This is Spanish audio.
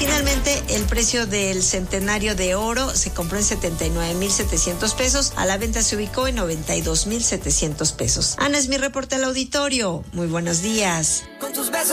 Finalmente, el precio del centenario de oro se compró en 79,700 pesos. A la venta se ubicó en 92,700 pesos. Ana, es mi reporte al auditorio. Muy buenos días. Con tus besos